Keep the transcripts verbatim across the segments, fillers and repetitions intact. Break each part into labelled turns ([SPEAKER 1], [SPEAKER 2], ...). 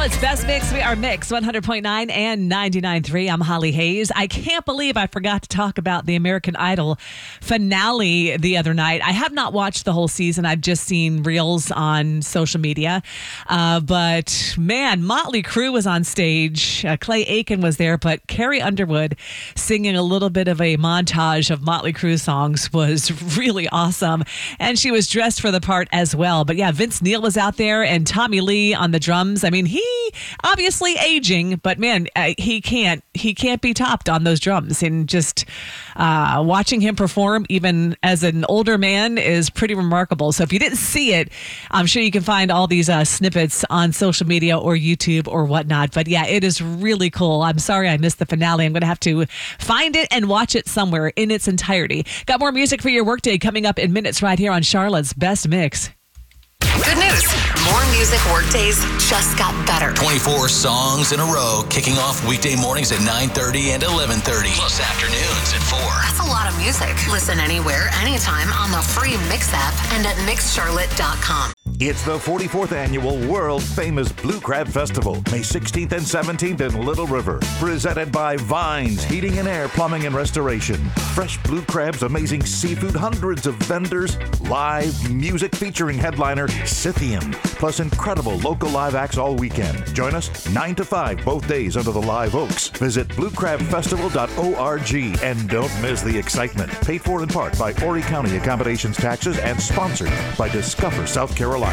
[SPEAKER 1] Charlotte's Best Mix. We are Mix one hundred point nine and ninety-nine point three. I'm Holly Hayes. I can't believe I forgot to talk about the American Idol finale the other night. I have not watched the whole season. I've just seen reels on social media. Uh, but man, Motley Crue was on stage. Uh, Clay Aiken was there, but Carrie Underwood singing a little bit of a montage of Motley Crue songs was really awesome. And she was dressed for the part as well. But yeah, Vince Neil was out there and Tommy Lee on the drums. I mean, he obviously aging, but man, uh, he can't he can't be topped on those drums. And just uh, watching him perform, even as an older man, is pretty remarkable. So if you didn't see it, I'm sure you can find all these uh, snippets on social media or YouTube or whatnot. But yeah, it is really cool. I'm sorry I missed the finale. I'm going to have to find it and watch it somewhere in its entirety. Got more music for your workday coming up in minutes right here on Charlotte's Best Mix.
[SPEAKER 2] Good news. More music workdays just got better.
[SPEAKER 3] twenty-four songs in a row, kicking off weekday mornings at nine thirty and eleven thirty, plus afternoons at four.
[SPEAKER 2] That's a lot of music. Listen anywhere, anytime on the free Mix app and at mix charlotte dot com.
[SPEAKER 4] It's the forty-fourth annual World Famous Blue Crab Festival, May sixteenth and seventeenth in Little River. Presented by Vines Heating and Air Plumbing and Restoration. Fresh blue crabs, amazing seafood, hundreds of vendors, live music featuring headliner Scythian, plus incredible local live acts all weekend. Join us nine to five both days under the live oaks. Visit blue crab festival dot org and don't miss the excitement. Paid for in part by Horry County Accommodations Taxes and sponsored by Discover South Carolina.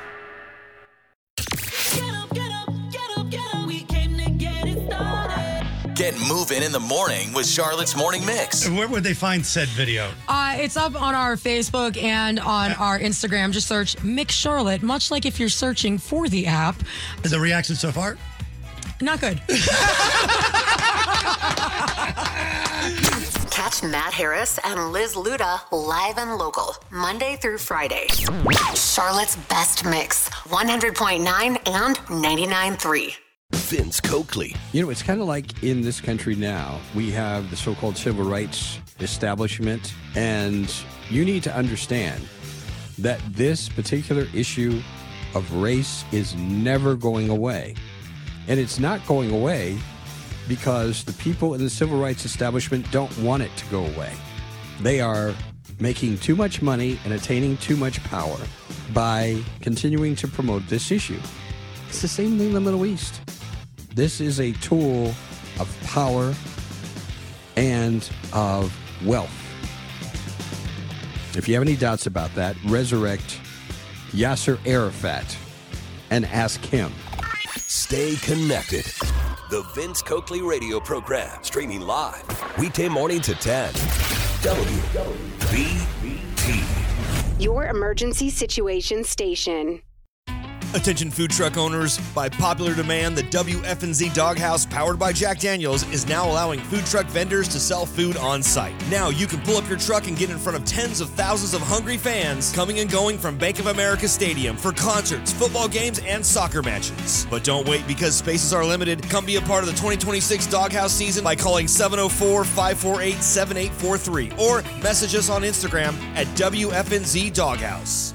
[SPEAKER 3] Get moving in the morning with Charlotte's Morning Mix.
[SPEAKER 5] Where would they find said video?
[SPEAKER 6] Uh, it's up on our Facebook and on our Instagram. Just search Mix Charlotte, much like if you're searching for the app.
[SPEAKER 5] Is the reaction so far?
[SPEAKER 6] Not good.
[SPEAKER 2] Catch Matt Harris and Liz Luda live and local, Monday through Friday. Charlotte's Best Mix, one hundred point nine and ninety-nine point three.
[SPEAKER 7] Vince Coakley.
[SPEAKER 8] You know, it's kind of like in this country now, we have the so-called civil rights establishment, and you need to understand that this particular issue of race is never going away. And it's not going away because the people in the civil rights establishment don't want it to go away. They are making too much money and attaining too much power by continuing to promote this issue. It's the same thing in the Middle East. This is a tool of power and of wealth. If you have any doubts about that, resurrect Yasser Arafat and ask him.
[SPEAKER 7] Stay connected. The Vince Coakley radio program, streaming live, weekday morning to ten. W B T.
[SPEAKER 9] Your emergency situation station.
[SPEAKER 10] Attention food truck owners, by popular demand, the W F N Z Doghouse, powered by Jack Daniels, is now allowing food truck vendors to sell food on site. Now you can pull up your truck and get in front of tens of thousands of hungry fans coming and going from Bank of America Stadium for concerts, football games, and soccer matches. But don't wait, because spaces are limited. Come be a part of the twenty twenty-six Doghouse season by calling seven oh four, five four eight, seven eight four three or message us on Instagram at W F N Z Doghouse.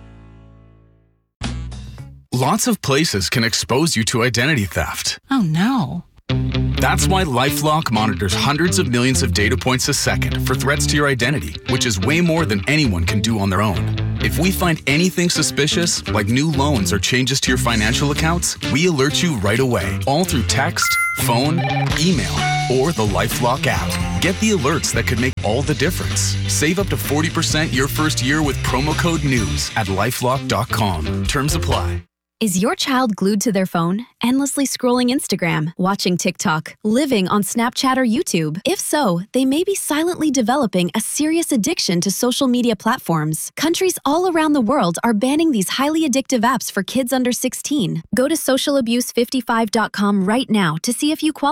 [SPEAKER 11] Lots of places can expose you to identity theft.
[SPEAKER 6] Oh, no.
[SPEAKER 11] That's why LifeLock monitors hundreds of millions of data points a second for threats to your identity, which is way more than anyone can do on their own. If we find anything suspicious, like new loans or changes to your financial accounts, we alert you right away, all through text, phone, email, or the LifeLock app. Get the alerts that could make all the difference. Save up to forty percent your first year with promo code NEWS at lifelock dot com. Terms apply.
[SPEAKER 12] Is your child glued to their phone, endlessly scrolling Instagram, watching TikTok, living on Snapchat or YouTube? If so, they may be silently developing a serious addiction to social media platforms. Countries all around the world are banning these highly addictive apps for kids under sixteen. Go to social abuse fifty-five dot com right now to see if you qualify.